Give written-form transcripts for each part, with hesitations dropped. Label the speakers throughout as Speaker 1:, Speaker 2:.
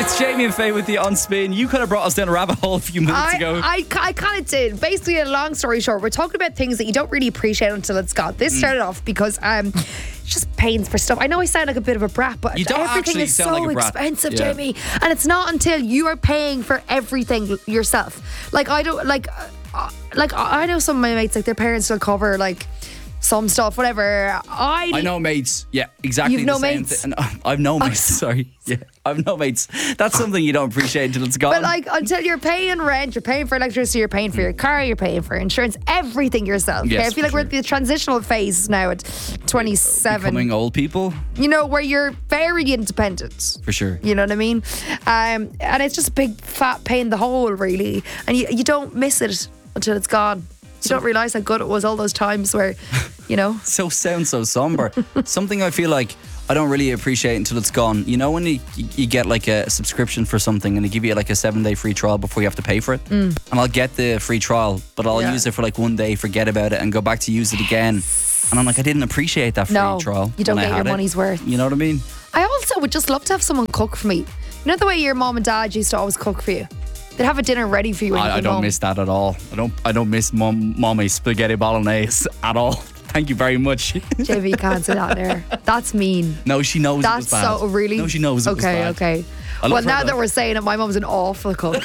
Speaker 1: It's Jamie and Faye with you on Spin. You kind of brought us down a rabbit hole a few minutes ago.
Speaker 2: I kind of did. Basically, a long story short, we're talking about things that you don't really appreciate until it's gone. This started off because it's just pains for stuff. I know I sound like a bit of a brat, but
Speaker 1: You don't
Speaker 2: everything
Speaker 1: actually
Speaker 2: is
Speaker 1: sound
Speaker 2: so
Speaker 1: like a brat.
Speaker 2: expensive,
Speaker 1: Yeah.
Speaker 2: Jamie. And it's not until you are paying for everything yourself. Like I don't I know some of my mates, like their parents will cover like some stuff, whatever.
Speaker 1: I know mates. Yeah, exactly.
Speaker 2: You've
Speaker 1: the
Speaker 2: no
Speaker 1: same
Speaker 2: mates?
Speaker 1: thing. I've no mates. Sorry. Yeah, I've no mates. That's something you don't appreciate until it's gone.
Speaker 2: But like until you're paying rent, you're paying for electricity, you're paying for your car, you're paying for insurance, everything yourself.
Speaker 1: Yes,
Speaker 2: Okay? I feel like
Speaker 1: for
Speaker 2: we're at the transitional phase now at 27.
Speaker 1: Becoming old people,
Speaker 2: You know, where you're very independent.
Speaker 1: for sure.
Speaker 2: You know what I mean? And it's just a big fat pain in the hole, really. And you don't miss it until it's gone. You don't realise how good it was all those times where, you know.
Speaker 1: Sounds so somber. Something I feel like I don't really appreciate until it's gone. You know when you get like a subscription for something and they give you like a 7-day free trial before you have to pay for it? And I'll get the free trial, but I'll
Speaker 2: Yeah.
Speaker 1: use it for like one day, forget about it and go back to use it again. And I'm like, I didn't appreciate that free
Speaker 2: No,
Speaker 1: trial.
Speaker 2: you don't
Speaker 1: when I
Speaker 2: get your
Speaker 1: had it.
Speaker 2: money's worth.
Speaker 1: You know what I mean?
Speaker 2: I also would just love to have someone cook for me. You know the way your mom and dad used to always cook for you? They'd have a dinner ready for you when you
Speaker 1: I
Speaker 2: came
Speaker 1: don't
Speaker 2: home.
Speaker 1: miss that at all. I don't miss mommy spaghetti bolognese at all. Thank you very much.
Speaker 2: JV, you can't say that there. That's mean.
Speaker 1: No, she knows
Speaker 2: That's
Speaker 1: it was bad.
Speaker 2: so really.
Speaker 1: No, she knows it was bad.
Speaker 2: Okay.
Speaker 1: I love
Speaker 2: Well,
Speaker 1: her
Speaker 2: now
Speaker 1: though.
Speaker 2: that we're saying it, my mom's an awful cook.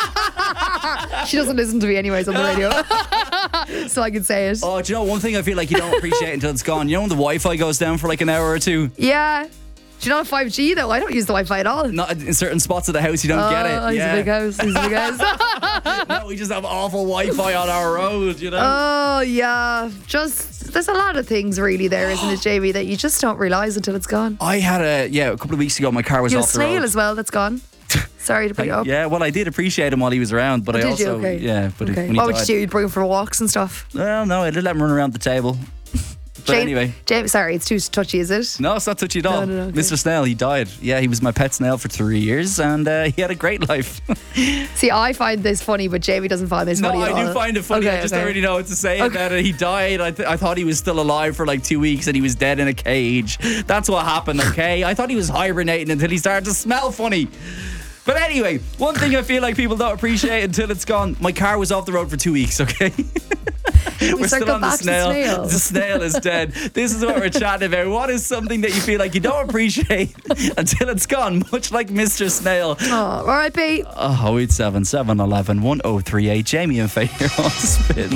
Speaker 2: She doesn't listen to me anyways on the radio, so I can say it.
Speaker 1: Oh, do you know one thing I feel like you don't appreciate until it's gone? You know when the Wi-Fi goes down for like an hour or two?
Speaker 2: Yeah. Do you not have 5G though? I don't use the Wi-Fi at all.
Speaker 1: Not in certain spots of the house, you don't get it.
Speaker 2: He's
Speaker 1: Yeah.
Speaker 2: a big house. He's a big house.
Speaker 1: No, we just have awful Wi-Fi on our road, you know?
Speaker 2: Oh yeah. Just there's a lot of things really there, isn't it, JB, that you just don't realise until it's gone.
Speaker 1: I had a couple of weeks ago, my car was
Speaker 2: You have a
Speaker 1: off the road.
Speaker 2: snail as well that's gone. Sorry to bring it up.
Speaker 1: Yeah, well, I did appreciate him while he was around, but I
Speaker 2: Did
Speaker 1: also,
Speaker 2: you? Okay.
Speaker 1: yeah, but
Speaker 2: Okay.
Speaker 1: when he
Speaker 2: What would you
Speaker 1: died,
Speaker 2: do? You'd bring him for walks and stuff.
Speaker 1: well, no, I did let him run around the table. But anyway.
Speaker 2: James, sorry, it's too touchy, is it?
Speaker 1: No, it's not touchy at all.
Speaker 2: No, okay.
Speaker 1: Mr. Snail, he died. Yeah, he was my pet snail for 3 years and he had a great life.
Speaker 2: See, I find this funny, but Jamie doesn't find this
Speaker 1: No,
Speaker 2: funny at
Speaker 1: I do
Speaker 2: all.
Speaker 1: find it funny.
Speaker 2: Okay,
Speaker 1: I just
Speaker 2: okay.
Speaker 1: don't really know what to say about it. He died. I thought he was still alive for like 2 weeks and he was dead in a cage. That's what happened, okay? I thought he was hibernating until he started to smell funny. But anyway, one thing I feel like people don't appreciate until it's gone. My car was off the road for 2 weeks, okay? We're still
Speaker 2: circle
Speaker 1: on the
Speaker 2: back to
Speaker 1: snail.
Speaker 2: snail.
Speaker 1: The snail is dead. This is what we're chatting about. What is something that you feel like you don't appreciate until it's gone, much like Mr. Snail?
Speaker 2: Oh, all right, Pete.
Speaker 1: Oh, 087 711 1038. Jamie and Faye here on Spin.